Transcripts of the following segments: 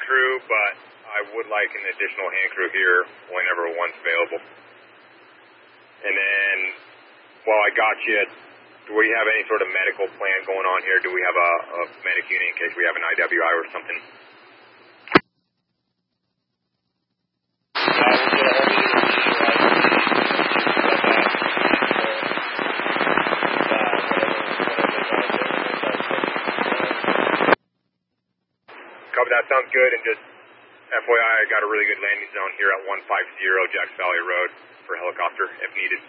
crew, but I would like an additional hand crew here whenever one's available. And then, while I got you, do we have any sort of medical plan going on here? Do we have a medic unit in case we have an IWI or something? Copy, that sounds good. And just FYI, I got a really good landing zone here at 150 Jacks Valley Road for a helicopter if needed.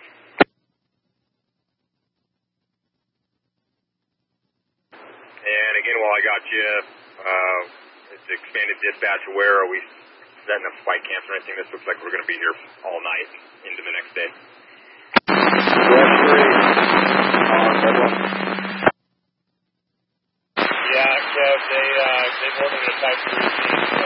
And again, while I got you, it's expanded dispatch. Where are we setting up flight camps or anything? This looks like we're going to be here all night into the next day. Yeah, Kev, they ordered a Type 3 team.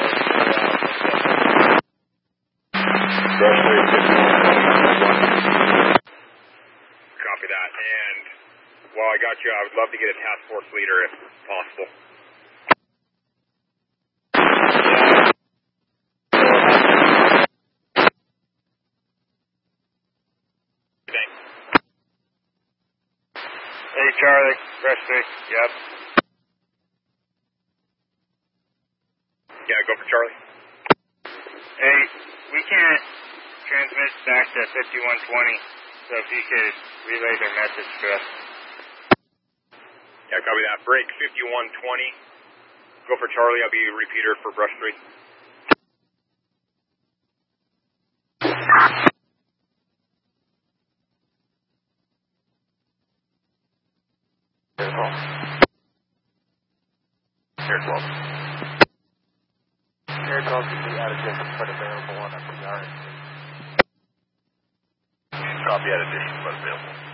Copy that. And while I got you, I would love to get a task force leader if possible. Thanks. Hey, Charlie, Rush 3, yep. Yeah, go for Charlie. Hey, we can't transmit back to 5120, so if you could relay their message to us. Yeah, copy that. Break 5120. Go for Charlie. I'll be a repeater for Brush 3. Air 12. Air 12 can be out of distance but available on FDR. Copy, out of distance but available.